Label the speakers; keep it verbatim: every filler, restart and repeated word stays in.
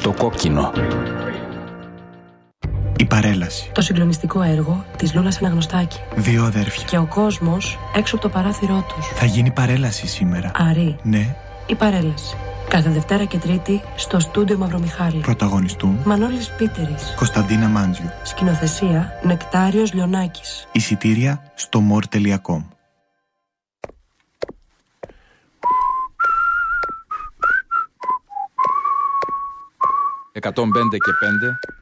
Speaker 1: Το κόκκινο.
Speaker 2: Η παρέλαση.
Speaker 3: Το συγκλονιστικό έργο της Λούλας Αναγνωστάκη.
Speaker 2: Δύο αδέρφια.
Speaker 3: Και ο κόσμος έξω από το παράθυρό τους.
Speaker 2: Θα γίνει παρέλαση σήμερα.
Speaker 3: Αρή.
Speaker 2: Ναι.
Speaker 3: Η παρέλαση. Κάθε Δευτέρα και Τρίτη στο στούντιο Μαυρομιχάλη.
Speaker 2: Πρωταγωνιστούν
Speaker 3: Μανώλης Πίτερης.
Speaker 2: Κωνσταντίνα Μάντζιο.
Speaker 3: Σκηνοθεσία Νεκτάριος Λιονάκης.
Speaker 2: Εισιτήρια στο more τελεία com.
Speaker 1: εκατόν πέντε και πέντε